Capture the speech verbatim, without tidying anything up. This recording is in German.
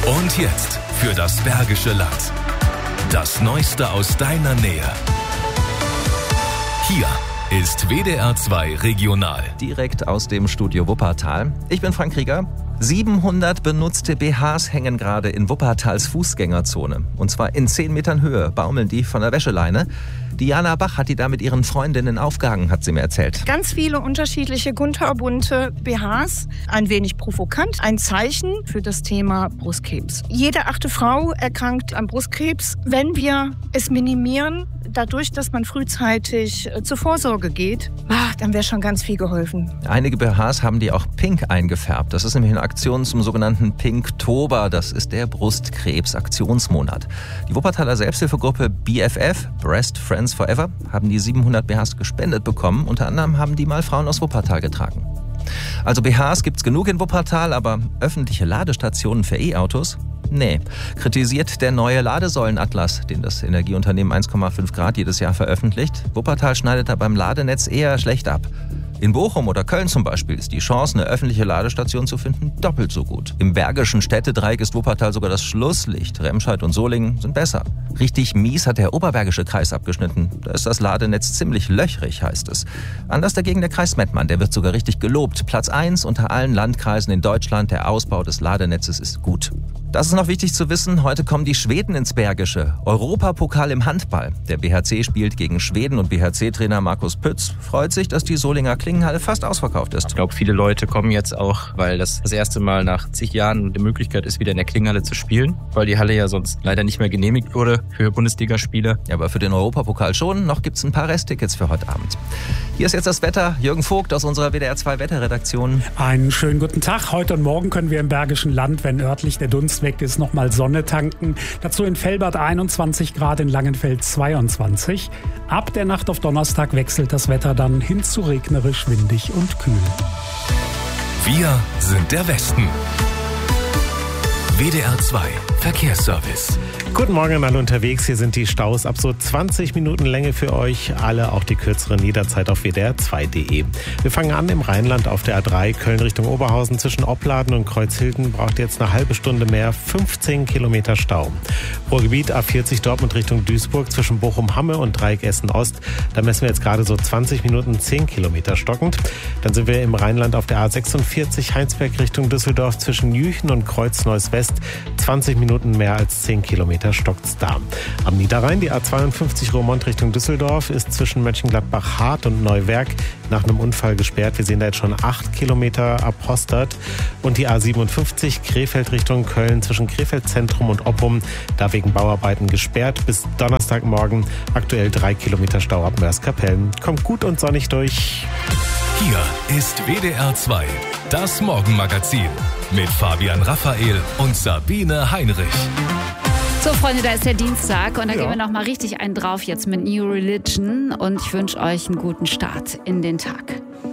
Und jetzt für das Bergische Land. Das Neueste aus deiner Nähe. Hier ist W D R zwei Regional. Direkt aus dem Studio Wuppertal. Ich bin Frank Krieger. siebenhundert benutzte B Hs hängen gerade in Wuppertals Fußgängerzone. Und zwar in zehn Metern Höhe baumeln die von der Wäscheleine. Diana Bach hat die da mit ihren Freundinnen aufgehangen, hat sie mir erzählt. Ganz viele unterschiedliche kunterbunte B Hs, ein wenig provokant, ein Zeichen für das Thema Brustkrebs. Jede achte Frau erkrankt an Brustkrebs. Wenn wir es minimieren, dadurch, dass man frühzeitig zur Vorsorge geht, ach, dann wäre schon ganz viel geholfen. Einige B Hs haben die auch pink eingefärbt. Das ist nämlich eine Aktion zum sogenannten Pinktober. Das ist der Brustkrebs-Aktionsmonat. Die Wuppertaler Selbsthilfegruppe B F F, Breast Friends Forever, haben die siebenhundert B Hs gespendet bekommen. Unter anderem haben die mal Frauen aus Wuppertal getragen. Also B Hs gibt's genug in Wuppertal, aber öffentliche Ladestationen für E-Autos? Nee, kritisiert der neue Ladesäulenatlas, den das Energieunternehmen eins Komma fünf Grad jedes Jahr veröffentlicht. Wuppertal schneidet da beim Ladenetz eher schlecht ab. In Bochum oder Köln zum Beispiel ist die Chance, eine öffentliche Ladestation zu finden, doppelt so gut. Im Bergischen Städtedreieck ist Wuppertal sogar das Schlusslicht. Remscheid und Solingen sind besser. Richtig mies hat der Oberbergische Kreis abgeschnitten. Da ist das Ladenetz ziemlich löchrig, heißt es. Anders dagegen der Kreis Mettmann, der wird sogar richtig gelobt. Platz eins unter allen Landkreisen in Deutschland. Der Ausbau des Ladenetzes ist gut. Das ist noch wichtig zu wissen. Heute kommen die Schweden ins Bergische. Europapokal im Handball. Der B H C spielt gegen Schweden und B H C-Trainer Markus Pütz freut sich, dass die Solinger Klingenhalle fast ausverkauft ist. Ich glaube, viele Leute kommen jetzt auch, weil das das erste Mal nach zig Jahren die Möglichkeit ist, wieder in der Klingenhalle zu spielen, weil die Halle ja sonst leider nicht mehr genehmigt wurde für Bundesligaspiele. Ja, aber für den Europapokal schon. Noch gibt's ein paar Resttickets für heute Abend. Hier ist jetzt das Wetter. Jürgen Vogt aus unserer W D R zwei Wetterredaktion. Einen schönen guten Tag. Heute und morgen können wir im Bergischen Land, wenn örtlich der Dunst weg ist, nochmal Sonne tanken. Dazu in Velbert einundzwanzig Grad, in Langenfeld zweiundzwanzig. Ab der Nacht auf Donnerstag wechselt das Wetter dann hin zu regnerisch, windig und kühl. Wir sind der Westen. W D R zwei Verkehrsservice. Guten Morgen an alle unterwegs. Hier sind die Staus ab so zwanzig Minuten Länge für euch. Alle, auch die kürzeren, jederzeit auf W D R zwei Punkt de. Wir fangen an im Rheinland auf der A drei Köln Richtung Oberhausen. Zwischen Opladen und Kreuzhilden braucht jetzt eine halbe Stunde mehr, fünfzehn Kilometer Stau. Ruhrgebiet A vierzig Dortmund Richtung Duisburg zwischen Bochum-Hamme und Dreieck Essen-Ost. Da messen wir jetzt gerade so zwanzig Minuten, zehn Kilometer stockend. Dann sind wir im Rheinland auf der A sechsundvierzig Heinsberg Richtung Düsseldorf zwischen Jüchen und Kreuz-Neuss-West. zwanzig Minuten mehr als zehn Kilometer stockt's da. Am Niederrhein die A zweiundfünfzig Roermond Richtung Düsseldorf ist zwischen Mönchengladbach-Hart und Neuwerk nach einem Unfall gesperrt. Wir sehen da jetzt schon acht Kilometer ab Hostert. Und die A siebenundfünfzig Krefeld Richtung Köln zwischen Krefeld Zentrum und Oppum, da wegen Bauarbeiten gesperrt bis Donnerstagmorgen. Aktuell drei Kilometer Stau ab Mörs-Kapellen. Kommt gut und sonnig durch. Hier ist W D R zwei, das Morgenmagazin mit Fabian Raphael und Sabine Heinrich. So, Freunde, da ist der Dienstag und da Ja. gehen wir noch mal richtig einen drauf jetzt mit New Religion und ich wünsche euch einen guten Start in den Tag.